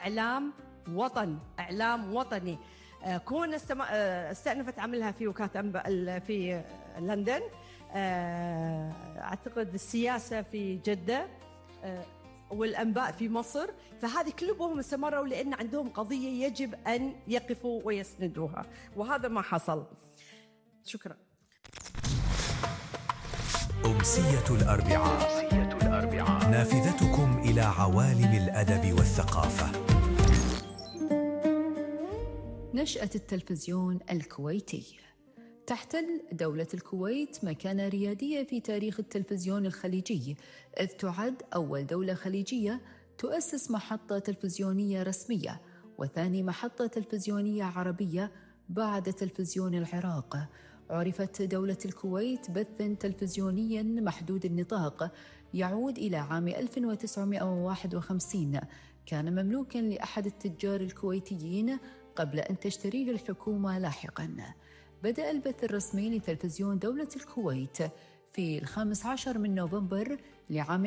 إعلام إعلام وطني. كون استأنفت عملها في وكالة أنباء في لندن، أعتقد السياسة في جدة، والأنباء في مصر، فهذه كلهم استمروا لأن عندهم قضية يجب أن يقفوا ويسندوها، وهذا ما حصل. شكرا. أمسية الأربعاء نافذتكم إلى عوالم الأدب والثقافة. نشأة التلفزيون الكويتي. تحتل دولة الكويت مكانة ريادية في تاريخ التلفزيون الخليجي، إذ تعد أول دولة خليجية تؤسس محطة تلفزيونية رسمية، وثاني محطة تلفزيونية عربية بعد تلفزيون العراق. عرفت دولة الكويت بث تلفزيونيا محدود النطاق يعود إلى عام 1951، كان مملوكا لأحد التجار الكويتيين قبل أن تشتريه الحكومة لاحقا. بدأ البث الرسمي لتلفزيون دولة الكويت في 15 من نوفمبر لعام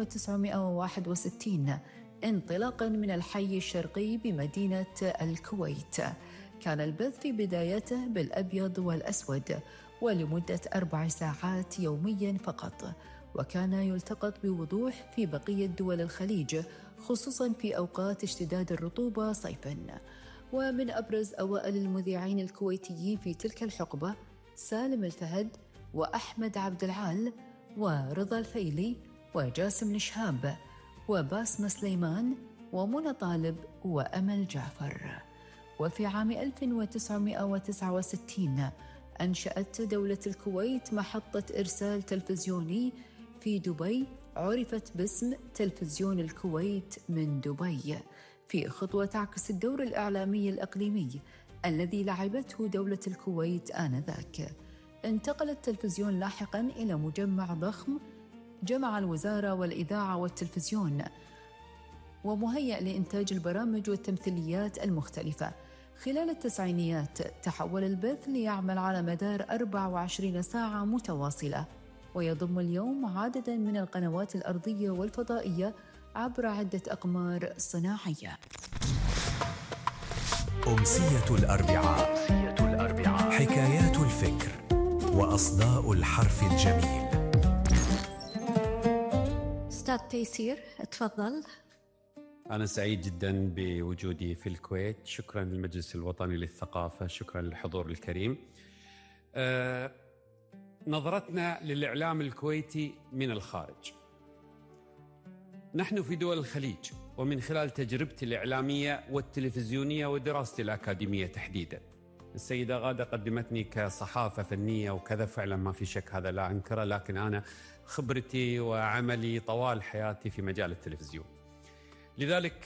1961 انطلاقا من الحي الشرقي بمدينة الكويت. كان البث في بدايته بالأبيض والأسود ولمدة 4 ساعات يوميا فقط، وكان يلتقط بوضوح في بقية دول الخليج، خصوصا في أوقات اشتداد الرطوبة صيفا. ومن أبرز أوائل المذيعين الكويتيين في تلك الحقبة سالم الفهد وأحمد عبد العال ورضا الفيلي وجاسم الشهاب وباسم سليمان ومنى طالب وأمل جعفر. وفي عام 1969 أنشأت دولة الكويت محطة إرسال تلفزيوني في دبي، عرفت باسم تلفزيون الكويت من دبي، في خطوة تعكس الدور الإعلامي الإقليمي الذي لعبته دولة الكويت آنذاك. انتقل التلفزيون لاحقاً إلى مجمع ضخم جمع الوزارة والإذاعة والتلفزيون، ومهيأ لإنتاج البرامج والتمثيليات المختلفة. خلال التسعينيات تحول البث ليعمل على مدار 24 ساعة متواصلة، ويضم اليوم عدداً من القنوات الأرضية والفضائية عبر عدة أقمار صناعية. أمسية الأربعاء حكايات الفكر وأصداء الحرف الجميل. أستاذ تيسير، تفضل. أنا سعيد جدا بوجودي في الكويت. شكرا للمجلس الوطني للثقافة، شكرا للحضور الكريم. نظرتنا للإعلام الكويتي من الخارج. نحن في دول الخليج، ومن خلال تجربتي الإعلامية والتلفزيونية ودراستي الأكاديمية تحديدا، السيدة غادة قدمتني كصحافة فنية وكذا، فعلا ما في شك، هذا لا أنكره، لكن أنا خبرتي وعملي طوال حياتي في مجال التلفزيون. لذلك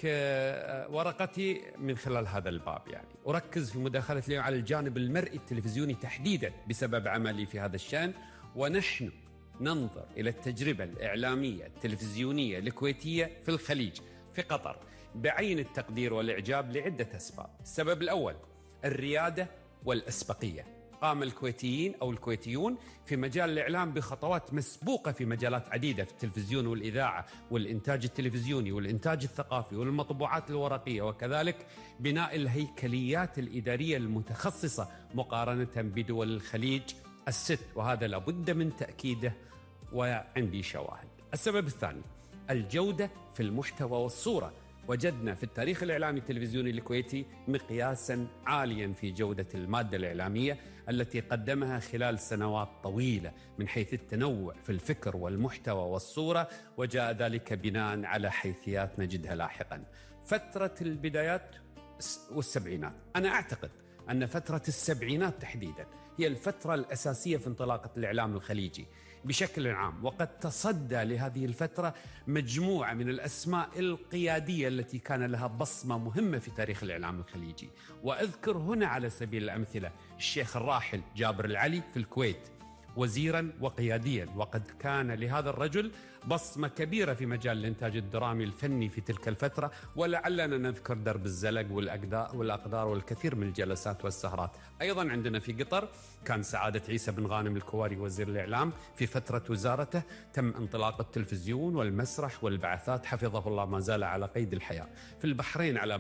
ورقتي من خلال هذا الباب، يعني أركز في مداخلتي اليوم على الجانب المرئي التلفزيوني تحديدا بسبب عملي في هذا الشأن. ونحن ننظر إلى التجربة الإعلامية التلفزيونية الكويتية في الخليج، في قطر، بعين التقدير والإعجاب لعدة أسباب. السبب الأول الريادة والأسبقية. قام الكويتيين أو الكويتيون في مجال الإعلام بخطوات مسبوقة في مجالات عديدة، في التلفزيون والإذاعة والإنتاج التلفزيوني والإنتاج الثقافي والمطبوعات الورقية، وكذلك بناء الهيكليات الإدارية المتخصصة مقارنة بدول الخليج الست، وهذا لابد من تأكيده وعندي شواهد. السبب الثاني الجودة في المحتوى والصورة. وجدنا في التاريخ الإعلامي التلفزيوني الكويتي مقياساً عالياً في جودة المادة الإعلامية التي قدمها خلال سنوات طويلة من حيث التنوع في الفكر والمحتوى والصورة، وجاء ذلك بناء على حيثيات نجدها لاحقاً. فترة البدايات والسبعينات، أنا أعتقد أن فترة السبعينات تحديداً هي الفترة الأساسية في انطلاقة الإعلام الخليجي بشكل عام، وقد تصدى لهذه الفترة مجموعة من الأسماء القيادية التي كان لها بصمة مهمة في تاريخ الإعلام الخليجي. وأذكر هنا على سبيل الأمثلة الشيخ الراحل جابر العلي في الكويت وزيرا وقياديا، وقد كان لهذا الرجل بصمة كبيرة في مجال الإنتاج الدرامي الفني في تلك الفترة. ولعلنا نذكر درب الزلق والأقدار والكثير من الجلسات والسهرات. أيضا عندنا في قطر كان سعادة عيسى بن غانم الكواري وزير الإعلام، في فترة وزارته تم انطلاق التلفزيون والمسرح والبعثات، حفظه الله ما زال على قيد الحياة. في البحرين على